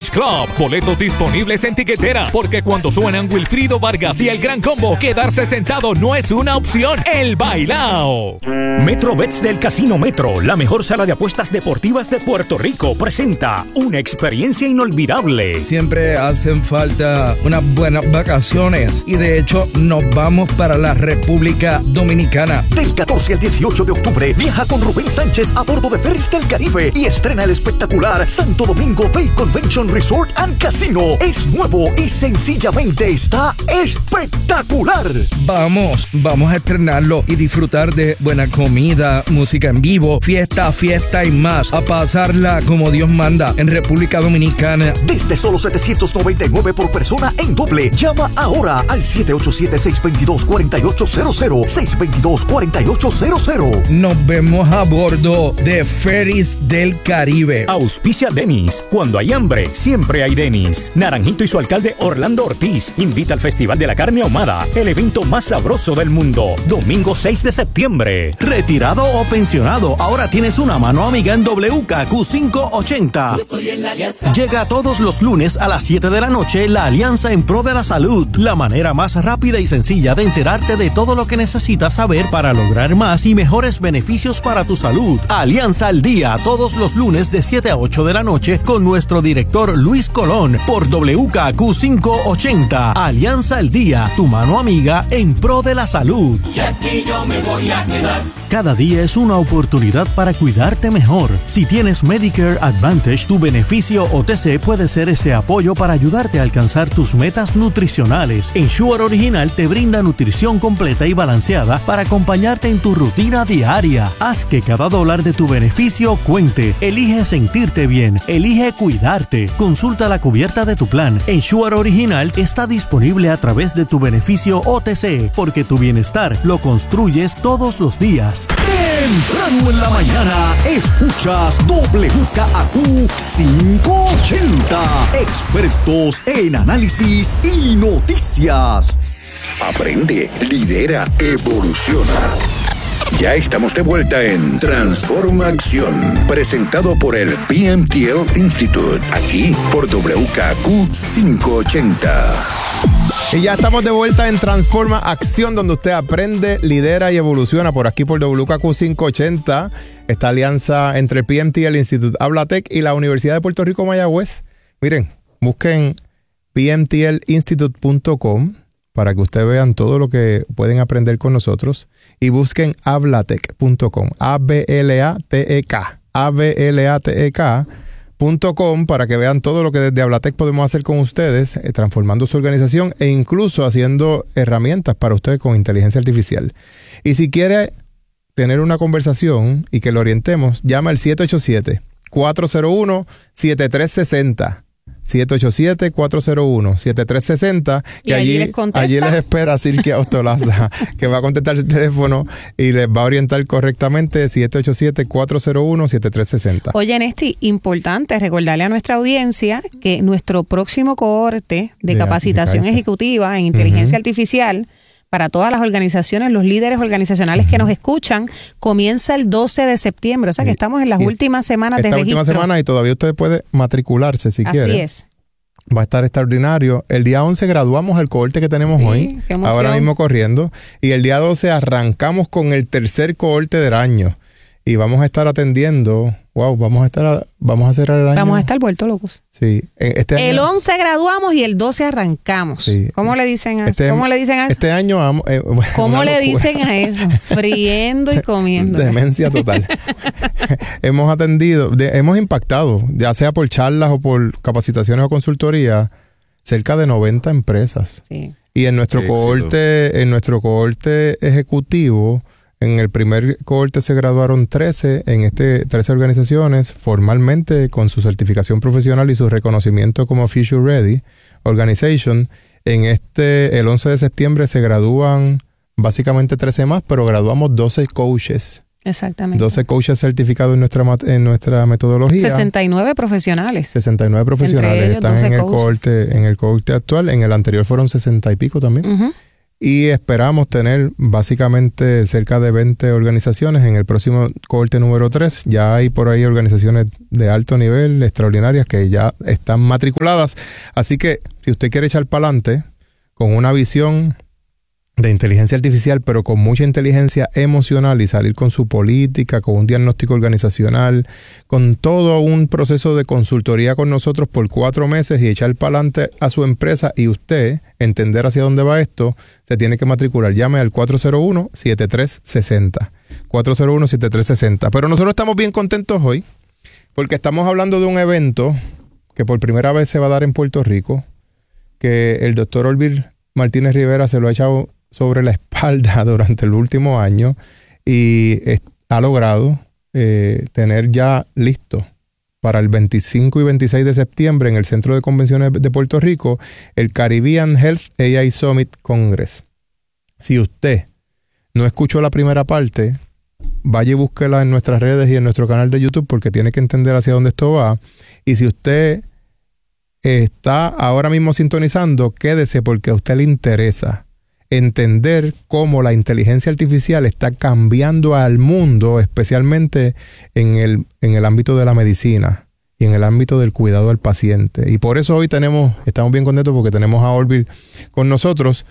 Beach Club. Boletos disponibles en tiquetera, porque cuando suenan Wilfrido Vargas y el Gran Combo, quedarse sentado no es una opción. El bailao. MetroBets del Casino Metro, la mejor sala de apuestas deportivas de Puerto Rico, presenta una experiencia inolvidable. Siempre hacen falta unas buenas vacaciones y de hecho nos vamos para la República Dominicana. Del 14 al 18 de octubre viaja con Rubén Sánchez a bordo de Ferries del Caribe y estrena el espectacular Santo Domingo Bay Convention Resort and Casino. Es nuevo y sencillamente está espectacular. Vamos a estrenarlo y disfrutar de buena comida, música en vivo, fiesta y más. A pasarla como Dios manda en República Dominicana. Desde solo $799 por persona en doble. Llama ahora al 787-622-4800. 622-4800. Nos vemos a bordo de Ferries del Caribe. Auspicia Denny's. Cuando hay hambre, siempre hay Denny's. Naranjito y su alcalde Orlando Ortiz invita al Festival de la Carne Ahumada, el evento más sabroso del mundo. Domingo 6 de septiembre. Retirado o pensionado, ahora tienes una mano amiga en WKQ 580. Llega todos los lunes a las 7 de la noche la Alianza en Pro de la Salud. La manera más rápida y sencilla de enterarte de todo lo que necesitas saber para lograr más y mejores beneficios para tu salud. Alianza al Día, todos los lunes de 7 a 8 de la noche con nuestro director Luis Colón por WKQ 580. Alianza al Día, tu mano amiga en pro de la salud. Y aquí yo me voy a quedar. Cada día es una oportunidad para cuidarte mejor. Si tienes Medicare Advantage, tu beneficio OTC puede ser ese apoyo para ayudarte a alcanzar tus metas nutricionales. Ensure Original te brinda nutrición completa y balanceada para acompañarte en tu rutina diaria. Haz que cada dólar de tu beneficio cuente. Elige sentirte bien. Elige cuidarte. Consulta la cubierta de tu plan. Ensure Original está disponible a través de tu beneficio OTC, porque tu bienestar lo construyes todos los días. Temprano en la mañana escuchas WKQ 580. Expertos en análisis y noticias. Aprende, lidera, evoluciona. Ya estamos de vuelta en Transforma Acción, presentado por el PMTL Institute, aquí por WKQ 580. Y ya estamos de vuelta en Transforma Acción, donde usted aprende, lidera y evoluciona. Por aquí por WKQ 580, esta alianza entre el PMTL Institute Hablatec y la Universidad de Puerto Rico Mayagüez. Miren, busquen pmtlinstitute.com para que ustedes vean todo lo que pueden aprender con nosotros. Y busquen hablatec.com, ablatec.com para que vean todo lo que desde Hablatec podemos hacer con ustedes, transformando su organización e incluso haciendo herramientas para ustedes con inteligencia artificial. Y si quiere tener una conversación y que lo orientemos, llama al 787-401-7360. 787-401-7360, que allí les espera Silvia Ostolaza, que va a contestar el teléfono y les va a orientar correctamente. 787-401-7360. Oye, Nesti, importante recordarle a nuestra audiencia que nuestro próximo cohorte de capacitación ejecutiva en inteligencia artificial para todas las organizaciones, los líderes organizacionales que nos escuchan, comienza el 12 de septiembre. O sea que estamos en las últimas semanas de registro. Esta última semana y todavía usted puede matricularse si quiere. Así es. Va a estar extraordinario. El día 11 graduamos el cohorte que tenemos hoy, ahora mismo corriendo. Y el día 12 arrancamos con el tercer cohorte del año. Y vamos a estar atendiendo... vamos a cerrar el año. Vamos a estar vueltos locos. Sí. El 11 graduamos y el 12 arrancamos. Sí. ¿Cómo le dicen a eso? ¿Cómo le dicen a eso? Este año... ¿Cómo le dicen a eso? Friendo y comiendo. Demencia total. Hemos atendido, hemos impactado, ya sea por charlas o por capacitaciones o consultoría, cerca de 90 empresas. Sí. Y en nuestro cohorte ejecutivo... En el primer cohorte se graduaron 13 organizaciones formalmente con su certificación profesional y su reconocimiento como Future Ready Organization. El 11 de septiembre se gradúan básicamente 13 más, pero graduamos 12 coaches. Exactamente. 12 coaches certificados en nuestra metodología. 69 profesionales. 69 profesionales están en el cohorte actual. En el anterior fueron 60 y pico también. y esperamos tener básicamente cerca de 20 organizaciones en el próximo cohorte número 3. Ya hay por ahí organizaciones de alto nivel, extraordinarias, que ya están matriculadas. Así que si usted quiere echar para adelante con una visión de inteligencia artificial, pero con mucha inteligencia emocional, y salir con su política, con un diagnóstico organizacional, con todo un proceso de consultoría con nosotros por 4 meses y echar para adelante a su empresa, y usted entender hacia dónde va esto, se tiene que matricular. Llame al 401-7360. 401-7360. Pero nosotros estamos bien contentos hoy porque estamos hablando de un evento que por primera vez se va a dar en Puerto Rico, que el doctor Orville Martínez Rivera se lo ha echado sobre la espalda durante el último año y ha logrado tener ya listo para el 25 y 26 de septiembre en el Centro de Convenciones de Puerto Rico el Caribbean Health AI Summit Congress. Si usted no escuchó la primera parte, vaya y búsquela en nuestras redes y en nuestro canal de YouTube, porque tiene que entender hacia dónde esto va. Y si usted está ahora mismo sintonizando, quédese, porque a usted le interesa entender cómo la inteligencia artificial está cambiando al mundo, especialmente en el ámbito de la medicina y en el ámbito del cuidado al paciente. Y por eso hoy estamos bien contentos porque tenemos a Orville con nosotros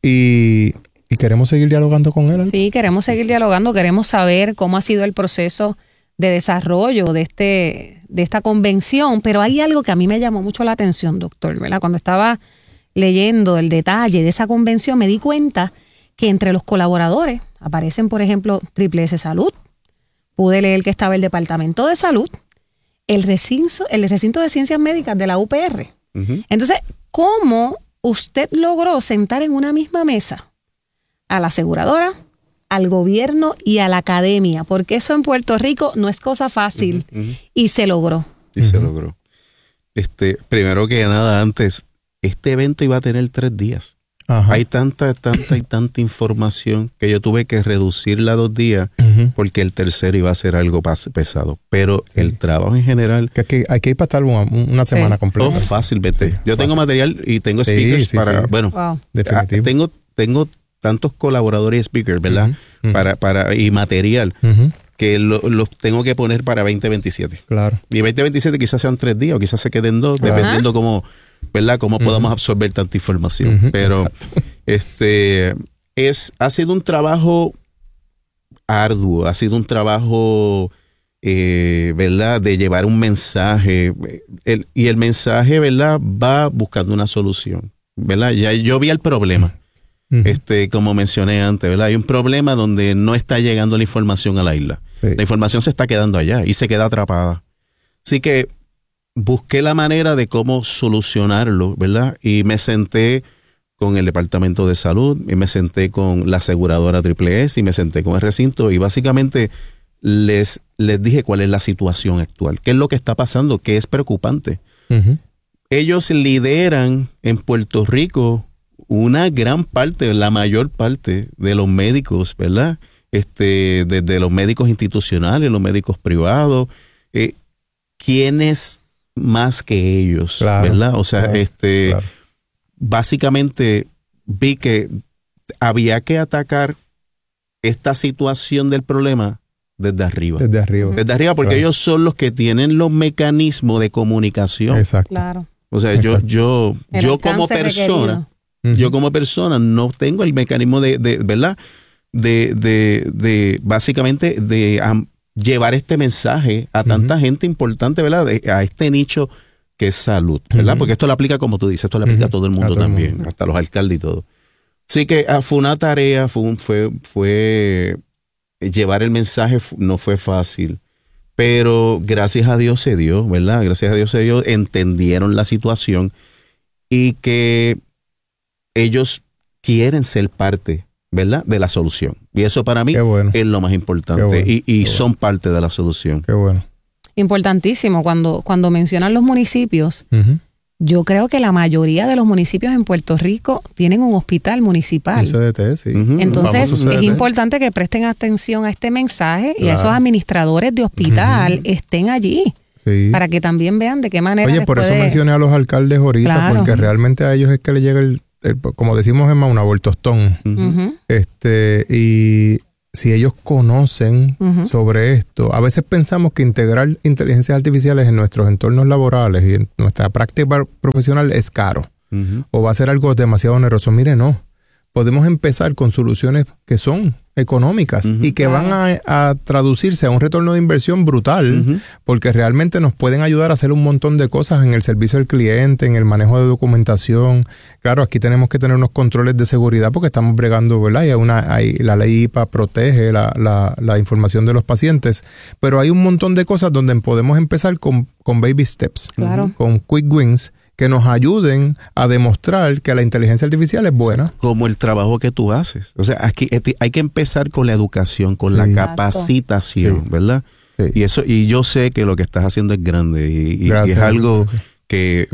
y queremos seguir dialogando con él. Sí, queremos seguir dialogando, queremos saber cómo ha sido el proceso de desarrollo de esta convención, pero hay algo que a mí me llamó mucho la atención, doctor, ¿verdad? Cuando estaba leyendo el detalle de esa convención, me di cuenta que entre los colaboradores aparecen, por ejemplo, Triple S Salud. Pude leer que estaba el Departamento de Salud, el recinto de Ciencias Médicas de la UPR. Uh-huh. Entonces, ¿cómo usted logró sentar en una misma mesa a la aseguradora, al gobierno y a la academia? Porque eso en Puerto Rico no es cosa fácil. Uh-huh. Y se logró. Y se logró. Primero que nada, antes, este evento iba a tener 3 días. Ajá. Hay tanta información que yo tuve que reducirla a 2 días, uh-huh, porque el tercero iba a ser algo pesado. Pero sí, el trabajo en general... hay que ir para estar una semana completa. Todo fácil, vete. Sí, yo tengo material y tengo speakers para... Sí. Bueno, wow, definitivo. Tengo tantos colaboradores y speakers, ¿verdad? Uh-huh. Y material, uh-huh, que los tengo que poner para 2027. Claro. Y 2027 quizás sean 3 días o quizás se queden 2, claro, dependiendo cómo... ¿verdad? Cómo podamos absorber tanta información. Uh-huh, pero ha sido un trabajo arduo, ha sido un trabajo, ¿verdad? De llevar un mensaje. Y el mensaje, ¿verdad? Va buscando una solución, ¿verdad? Ya yo vi el problema, uh-huh, como mencioné antes, ¿verdad? Hay un problema donde no está llegando la información a la isla. Sí. La información se está quedando allá y se queda atrapada. Así que busqué la manera de cómo solucionarlo, ¿verdad? Y me senté con el Departamento de Salud, y me senté con la aseguradora Triple S, y me senté con el recinto, y básicamente les dije cuál es la situación actual, qué es lo que está pasando, qué es preocupante. Uh-huh. Ellos lideran en Puerto Rico una gran parte, la mayor parte de los médicos, ¿verdad? Desde los médicos institucionales, los médicos privados, ¿quiénes más que ellos? Claro, ¿verdad? O sea, claro. Básicamente vi que había que atacar esta situación del problema desde arriba. Desde arriba, porque claro, ellos son los que tienen los mecanismos de comunicación. Exacto. Claro. O sea, yo como persona, uh-huh, yo como persona no tengo el mecanismo de ¿verdad? De básicamente de llevar este mensaje a tanta, uh-huh, gente importante, ¿verdad? A este nicho que es salud, ¿verdad? Uh-huh. Porque esto lo aplica, como tú dices, esto lo aplica, uh-huh, a todo el mundo también, hasta los alcaldes y todo. Así que fue una tarea, fue llevar el mensaje, no fue fácil, pero gracias a Dios se dio, ¿verdad? Gracias a Dios se dio, entendieron la situación y que ellos quieren ser parte, ¿verdad?, de la solución. Y eso para mí, bueno, es lo más importante. Bueno, y son bueno, parte de la solución. Qué bueno. Importantísimo. Cuando mencionan los municipios, uh-huh, yo creo que la mayoría de los municipios en Puerto Rico tienen un hospital municipal. Un CDT, sí. Uh-huh. Entonces, es importante que presten atención a este mensaje, claro, y a esos administradores de hospital, uh-huh, estén allí. Sí. Para que también vean de qué manera. Oye, por eso mencioné a los alcaldes ahorita, claro, porque realmente a ellos es que les llega como decimos en un abortostón. Y si ellos conocen sobre esto, a veces pensamos que integrar inteligencias artificiales en nuestros entornos laborales y en nuestra práctica profesional es caro o va a ser algo demasiado oneroso. Mire, no. Podemos empezar con soluciones que son económicas y que van a traducirse a un retorno de inversión brutal, porque realmente nos pueden ayudar a hacer un montón de cosas en el servicio al cliente, en el manejo de documentación. Claro, aquí tenemos que tener unos controles de seguridad porque estamos bregando, ¿verdad? Y la ley IPA protege la información de los pacientes, pero hay un montón de cosas donde podemos empezar con baby steps, con quick wins, que nos ayuden a demostrar que la inteligencia artificial es buena. Como el trabajo que tú haces. O sea, aquí hay que empezar con la educación, con la capacitación, ¿verdad? Sí. Y yo sé que lo que estás haciendo es grande y es algo que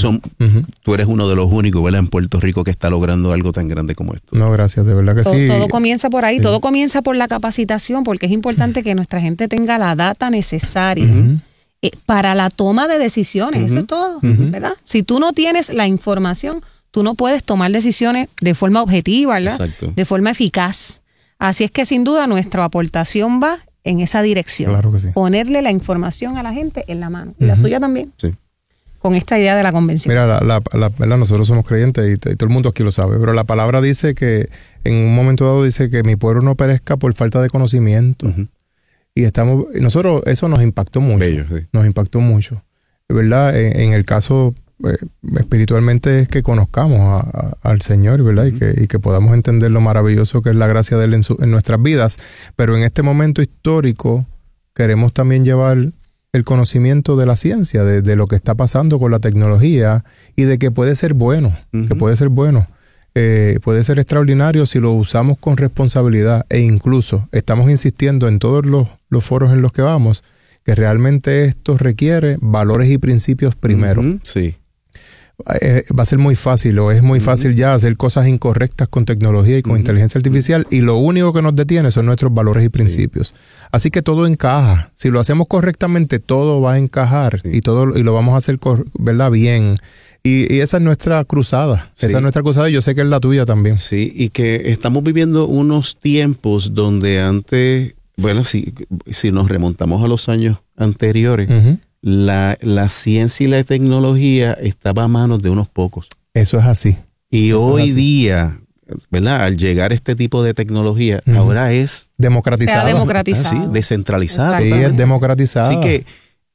tú eres uno de los únicos, ¿verdad?, en Puerto Rico que está logrando algo tan grande como esto. No, gracias, de verdad que sí. Todo comienza por ahí, todo comienza por la capacitación, porque es importante que nuestra gente tenga la data necesaria para la toma de decisiones. Eso es todo, ¿verdad? Si tú no tienes la información, tú no puedes tomar decisiones de forma objetiva, ¿verdad? Exacto. De forma eficaz. Así es que sin duda nuestra aportación va en esa dirección. Claro que sí. Ponerle la información a la gente en la mano. Y la suya también. Sí. Con esta idea de la convención. Mira, ¿verdad? Nosotros somos creyentes y todo el mundo aquí lo sabe, pero la palabra dice que en un momento dado dice que mi pueblo no perezca por falta de conocimiento. Y nosotros, eso nos impactó mucho. Bello, sí. Nos impactó mucho. ¿Verdad? En el caso, espiritualmente es que conozcamos al Señor, ¿verdad? Y que podamos entender lo maravilloso que es la gracia de Él en nuestras vidas. Pero en este momento histórico queremos también llevar el conocimiento de la ciencia, de lo que está pasando con la tecnología y de que puede ser bueno, que puede ser bueno. Puede ser extraordinario si lo usamos con responsabilidad e incluso estamos insistiendo en todos los foros en los que vamos que realmente esto requiere valores y principios primero. Sí. Va a ser muy fácil o es muy fácil ya hacer cosas incorrectas con tecnología y con inteligencia artificial y lo único que nos detiene son nuestros valores y principios. Así que todo encaja. Si lo hacemos correctamente, todo va a encajar y lo vamos a hacer, ¿verdad?, bien. Y esa es nuestra cruzada, esa es nuestra cruzada y yo sé que es la tuya también. Sí, y que estamos viviendo unos tiempos donde antes, bueno, si nos remontamos a los años anteriores, la ciencia y la tecnología estaba a manos de unos pocos. Eso es así. Y hoy día, ¿verdad?, al llegar este tipo de tecnología, ahora es democratizado. Sí, descentralizado. Sí, es democratizado. Así que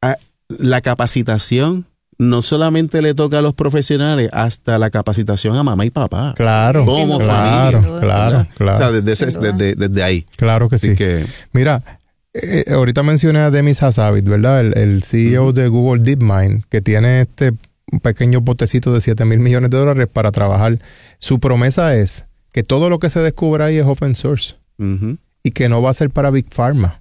la capacitación no solamente le toca a los profesionales, hasta la capacitación a mamá y papá. Claro. Como familia. Claro. O sea, desde ahí. Claro que sí. Mira, ahorita mencioné a Demis Hassabis, ¿verdad? El CEO de Google DeepMind, que tiene este pequeño botecito de $7,000 millones para trabajar. Su promesa es que todo lo que se descubra ahí es open source y que no va a ser para Big Pharma.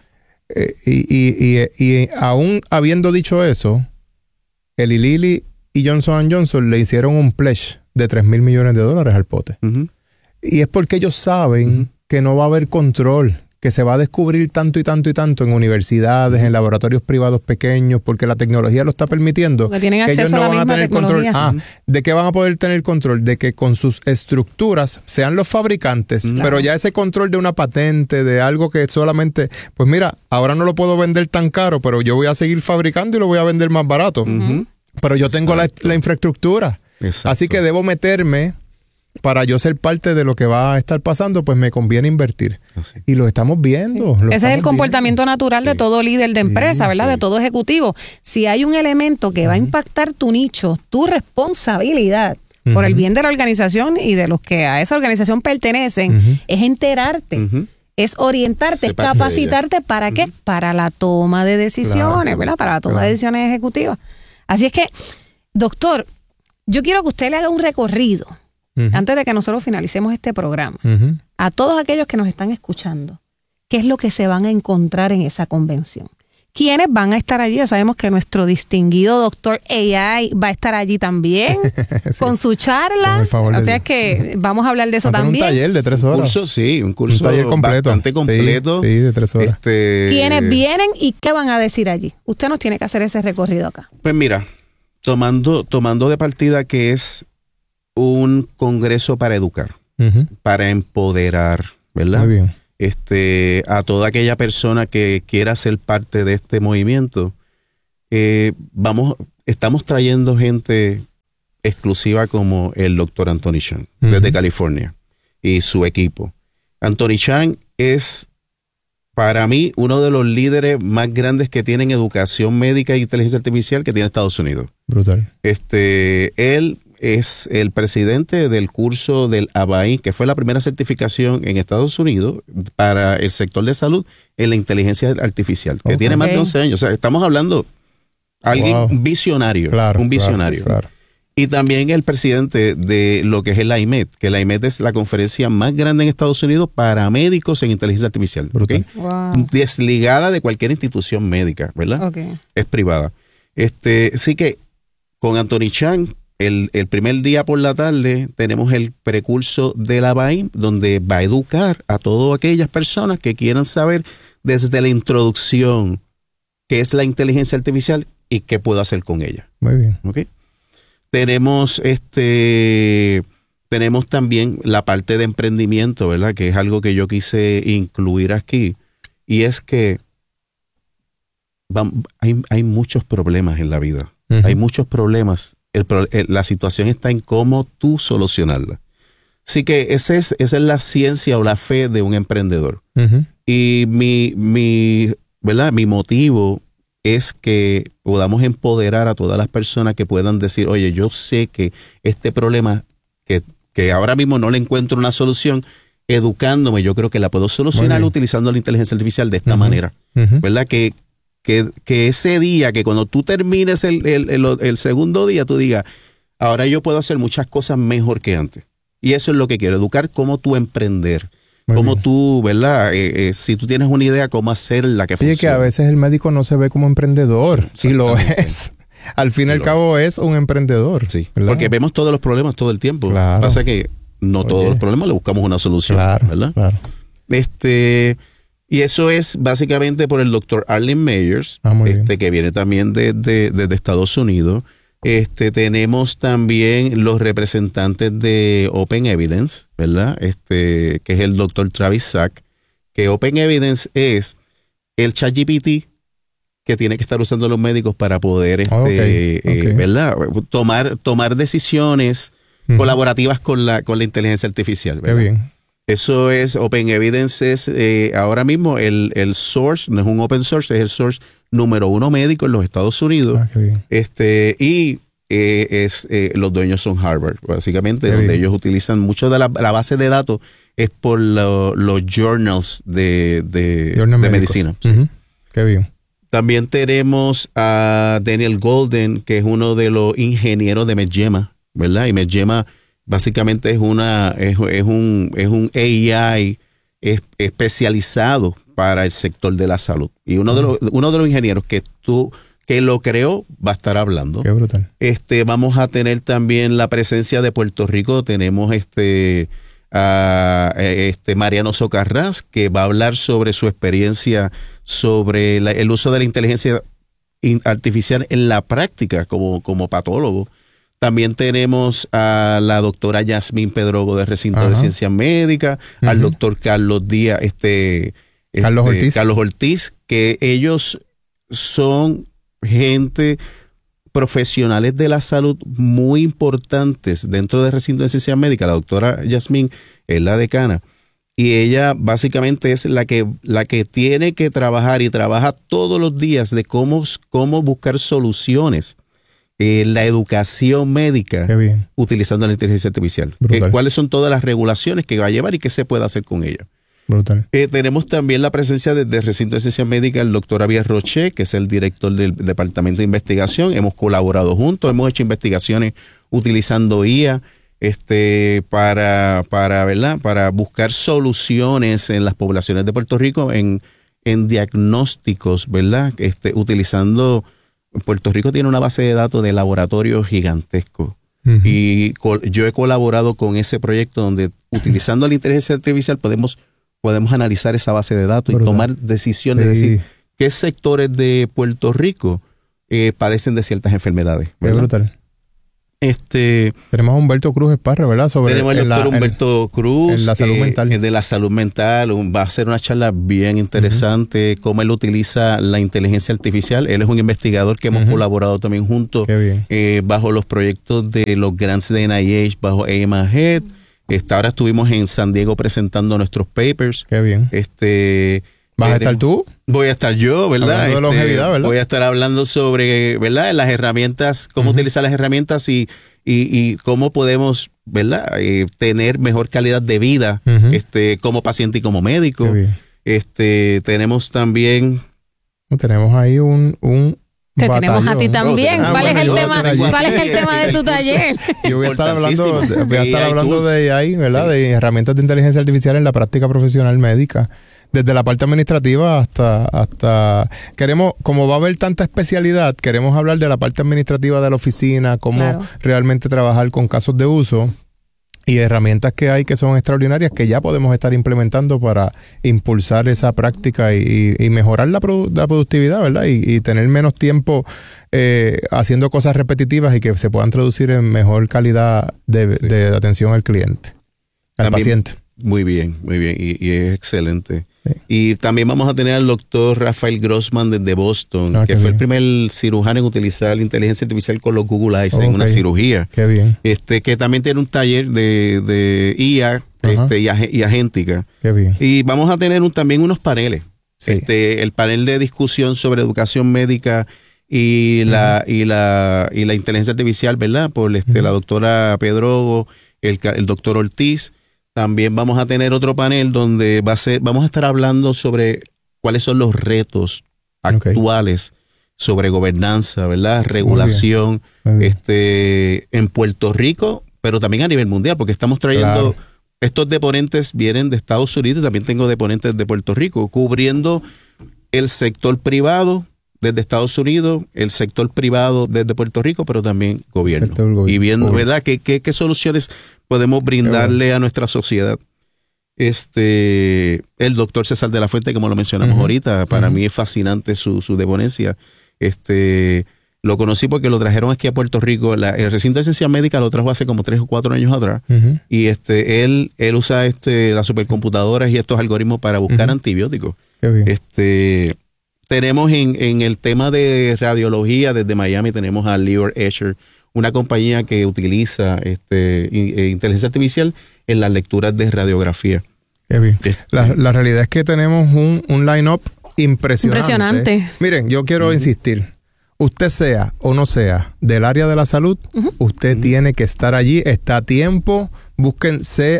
Y aún habiendo dicho eso, Eli Lilly y Johnson & Johnson le hicieron un pledge de $3,000 millones al pote. Y es porque ellos saben que no va a haber control, que se va a descubrir tanto y tanto y tanto en universidades, en laboratorios privados pequeños, porque la tecnología lo está permitiendo. Porque tienen que acceso ellos no a la van a misma tener tecnología. control. ¿De qué van a poder tener control? De que con sus estructuras sean los fabricantes, pero ya ese control de una patente, de algo que solamente, pues mira, ahora no lo puedo vender tan caro, pero yo voy a seguir fabricando y lo voy a vender más barato. Pero yo tengo la infraestructura. Exacto. Así que debo meterme para yo ser parte de lo que va a estar pasando, pues me conviene invertir. Así. Y lo estamos viendo. Ese es el comportamiento natural de todo líder de empresa, ¿verdad? De todo ejecutivo. Si hay un elemento que va a impactar tu nicho, tu responsabilidad por el bien de la organización y de los que a esa organización pertenecen, es enterarte. Es orientarte, es capacitarte. ¿Para qué? Para la toma de decisiones, ¿verdad? Para la toma de decisiones ejecutivas. Así es que, doctor, yo quiero que usted le haga un recorrido, antes de que nosotros finalicemos este programa, a todos aquellos que nos están escuchando, qué es lo que se van a encontrar en esa convención. ¿Quiénes van a estar allí? Ya sabemos que nuestro distinguido doctor AI va a estar allí también, con su charla. O sea que vamos a hablar de eso también. Un taller de 3 horas. Un curso taller completo. Bastante completo. Sí, de 3 horas. ¿Quiénes vienen y qué van a decir allí? Usted nos tiene que hacer ese recorrido acá. Pues mira, tomando de partida que es un congreso para educar, para empoderar, ¿verdad? Muy bien. A toda aquella persona que quiera ser parte de este movimiento. Estamos trayendo gente exclusiva como el doctor Anthony Chan, desde California, y su equipo. Anthony Chan es, para mí, uno de los líderes más grandes que tienen educación médica e inteligencia artificial que tiene Estados Unidos. Brutal. Él es el presidente del curso del ABAI, que fue la primera certificación en Estados Unidos para el sector de salud en la inteligencia artificial, que tiene más de 11 años. O sea, estamos hablando de alguien visionario, un visionario. Claro. Y también el presidente de lo que es el IMED, que el IMED es la conferencia más grande en Estados Unidos para médicos en inteligencia artificial. ¿Okay? Wow. Desligada de cualquier institución médica, ¿verdad? Okay. Es privada. Así que con Anthony Chan, el primer día por la tarde tenemos el precurso de la BAIM, donde va a educar a todas aquellas personas que quieran saber desde la introducción qué es la inteligencia artificial y qué puedo hacer con ella. Muy bien. ¿Okay? Tenemos también la parte de emprendimiento, ¿verdad? Que es algo que yo quise incluir aquí. Y es que hay muchos problemas en la vida. Hay muchos problemas. La situación está en cómo tú solucionarla. Así que esa es la ciencia o la fe de un emprendedor. Y mi motivo es que podamos empoderar a todas las personas que puedan decir, oye, yo sé que este problema que ahora mismo no le encuentro una solución, educándome, yo creo que la puedo solucionar utilizando la inteligencia artificial de esta manera. ¿Verdad? Que ese día, que cuando tú termines el segundo día, tú digas, ahora yo puedo hacer muchas cosas mejor que antes. Y eso es lo que quiero, educar cómo tú emprender. Cómo tú, ¿verdad? Si tú tienes una idea, cómo hacerla que funcione. Oye, que a veces el médico no se ve como emprendedor. Sí, lo es. Al fin y al cabo es un emprendedor. Sí, ¿verdad? Porque vemos todos los problemas todo el tiempo. Claro. Pasa que no todos los problemas le buscamos una solución. Claro, ¿verdad? Claro. Y eso es básicamente por el doctor Arlen Meyers, que viene también desde Estados Unidos. Tenemos también los representantes de Open Evidence, ¿verdad? Que es el doctor Travis Sack, que Open Evidence es el ChatGPT que tiene que estar usando los médicos para poder, ¿verdad? Tomar decisiones colaborativas con la inteligencia artificial, ¿verdad? Qué bien. Eso es, Open Evidence es ahora mismo el source, no es un open source, es el source número 1 médico en los Estados Unidos. Qué bien. Los dueños son Harvard, básicamente, Qué donde bien. ellos utilizan mucho de la base de datos es por los journals de medicina. Qué bien. También tenemos a Daniel Golden, que es uno de los ingenieros de MedGemma, ¿verdad? Y MedGemma básicamente es un AI especializado para el sector de la salud. Y uno de los ingenieros que lo creó va a estar hablando. Qué brutal. Vamos a tener también la presencia de Puerto Rico. Tenemos Mariano Socarrás, que va a hablar sobre su experiencia sobre el uso de la inteligencia artificial en la práctica como patólogo. También tenemos a la doctora Yasmín Pedrogo de Recinto de Ciencias Médicas, al doctor Carlos Díaz, Carlos Ortiz, que ellos son gente profesionales de la salud muy importantes dentro del Recinto de Ciencias Médicas. La doctora Yasmín es la decana y ella básicamente es la que tiene que trabajar y trabaja todos los días de cómo buscar soluciones en la educación médica utilizando la inteligencia artificial. ¿Cuáles son todas las regulaciones que va a llevar y qué se puede hacer con ella? Brutal. Tenemos también la presencia del Recinto de Ciencias Médicas, el doctor Javier Roche, que es el director del Departamento de Investigación. Hemos colaborado juntos, hemos hecho investigaciones utilizando IA para buscar soluciones en las poblaciones de Puerto Rico en diagnósticos, ¿verdad? Utilizando, Puerto Rico tiene una base de datos de laboratorios gigantesco. Y yo he colaborado con ese proyecto donde utilizando la inteligencia artificial podemos analizar esa base de datos y tomar decisiones, decir qué sectores de Puerto Rico padecen de ciertas enfermedades. Es brutal. Tenemos a Humberto Cruz Esparra, ¿verdad? Tenemos al doctor Humberto Cruz. En la salud mental. De la salud mental. Va a ser una charla bien interesante, cómo él utiliza la inteligencia artificial. Él es un investigador que hemos colaborado también juntos bajo los proyectos de los grants de NIH, bajo Aim Ahead. Ahora estuvimos en San Diego presentando nuestros papers. Qué bien. ¿Vas a estar tú? Voy a estar yo, ¿verdad? Hablando de longevidad, ¿verdad? Voy a estar hablando sobre, ¿verdad? Las herramientas, cómo utilizar las herramientas y cómo podemos, ¿verdad? Tener mejor calidad de vida, como paciente y como médico. Tenemos también... Tenemos ahí un te batallón. Tenemos a ti también. ¿Cuál es el tema de tu taller? Yo voy a estar hablando de AI, ¿verdad? Sí. De herramientas de inteligencia artificial en la práctica profesional médica. Desde la parte administrativa hasta queremos, como va a haber tanta especialidad, queremos hablar de la parte administrativa de la oficina, cómo realmente trabajar con casos de uso y herramientas que hay que son extraordinarias que ya podemos estar implementando para impulsar esa práctica y mejorar la productividad, ¿verdad? Y tener menos tiempo haciendo cosas repetitivas y que se puedan traducir en mejor calidad de atención al cliente, al paciente. Muy bien, y es excelente. Sí. Y también vamos a tener al doctor Rafael Grossman desde Boston, que fue el primer cirujano en utilizar la inteligencia artificial con los Google Eyes en una cirugía. Qué bien. Que también tiene un taller de IA y agéntica. Qué bien. Y vamos a tener también unos paneles. Sí. El panel de discusión sobre educación médica y la inteligencia artificial, ¿verdad? Por la doctora Pedrogo, el doctor Ortiz. También vamos a tener otro panel donde vamos a estar hablando sobre cuáles son los retos actuales sobre gobernanza, ¿verdad? Regulación, muy bien. En Puerto Rico, pero también a nivel mundial, porque estamos trayendo, estos deponentes vienen de Estados Unidos y también tengo deponentes de Puerto Rico, cubriendo el sector privado desde Estados Unidos, el sector privado desde Puerto Rico, pero también gobierno. Y viendo, ¿verdad? ¿Qué soluciones podemos brindarle a nuestra sociedad? El doctor César de la Fuente, como lo mencionamos ahorita, para mí es fascinante su deponencia. Lo conocí porque lo trajeron aquí a Puerto Rico. El recinto de ciencia médica lo trajo hace como 3 o 4 años atrás. Y él usa las supercomputadoras y estos algoritmos para buscar antibióticos. Qué bien. Tenemos en el tema de radiología desde Miami, tenemos a Lior Escher, una compañía que utiliza inteligencia artificial en las lecturas de radiografía. Qué bien. La realidad es que tenemos un line-up impresionante. Miren, yo quiero insistir. Usted sea o no sea del área de la salud, usted tiene que estar allí. Está a tiempo. Busquen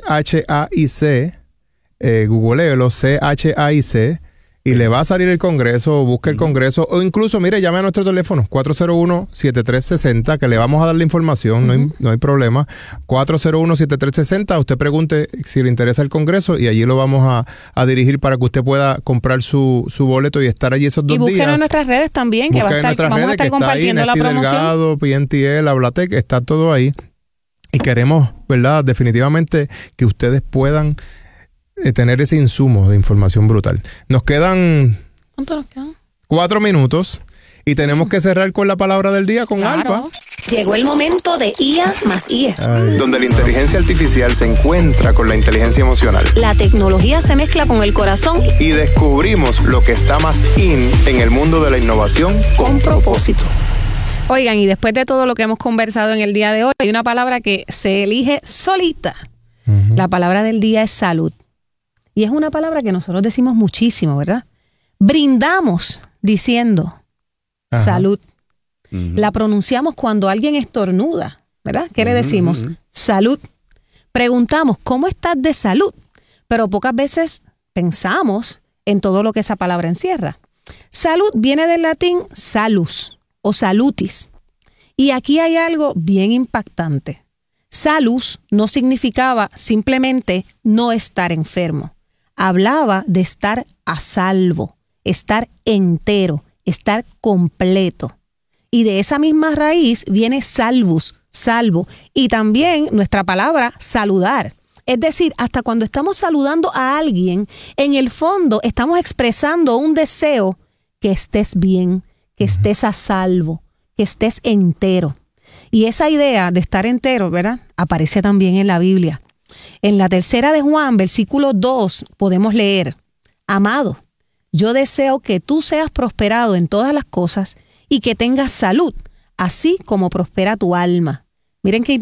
CHAIC, googleelo, CHAIC. Y le va a salir el Congreso, o busque el Congreso, o incluso, mire, llame a nuestro teléfono, 401-7360, que le vamos a dar la información, no hay problema. 401-7360, usted pregunte si le interesa el Congreso y allí lo vamos a dirigir para que usted pueda comprar su boleto y estar allí esos 2 días. Y busquen en nuestras redes también, que vamos a estar compartiendo la promoción. Delgado, PNTL, Hablatec, está todo ahí. Y queremos, ¿verdad? Definitivamente que ustedes puedan tener ese insumo de información brutal. Nos quedan... ¿Cuánto nos quedan? 4 minutos y tenemos que cerrar con la palabra del día con Alpa. Llegó el momento de IA más IE. Donde la inteligencia artificial se encuentra con la inteligencia emocional. La tecnología se mezcla con el corazón. Y descubrimos lo que está más in en el mundo de la innovación con propósito. Oigan, y después de todo lo que hemos conversado en el día de hoy, hay una palabra que se elige solita. La palabra del día es salud. Y es una palabra que nosotros decimos muchísimo, ¿verdad? Brindamos diciendo salud. La pronunciamos cuando alguien estornuda, ¿verdad? ¿Qué le decimos? Salud. Preguntamos, ¿cómo estás de salud? Pero pocas veces pensamos en todo lo que esa palabra encierra. Salud viene del latín salus o salutis. Y aquí hay algo bien impactante. Salus no significaba simplemente no estar enfermo. Hablaba de estar a salvo, estar entero, estar completo. Y de esa misma raíz viene salvus, salvo, y también nuestra palabra saludar. Es decir, hasta cuando estamos saludando a alguien, en el fondo estamos expresando un deseo que estés bien, que estés a salvo, que estés entero. Y esa idea de estar entero, ¿verdad?, aparece también en la Biblia. En la 3 de Juan, versículo 2, podemos leer: Amado, yo deseo que tú seas prosperado en todas las cosas y que tengas salud, así como prospera tu alma. Miren qué